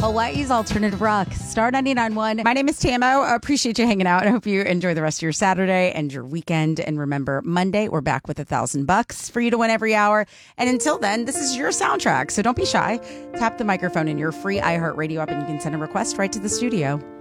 Hawaii's alternative rock, Star 99.1. My name is Tamo. I appreciate you hanging out. I hope you enjoy the rest of your Saturday and your weekend. And remember, Monday, we're back with $1,000 for you to win every hour. And until then, this is your soundtrack. So don't be shy. Tap the microphone in your free iHeartRadio app and you can send a request right to the studio.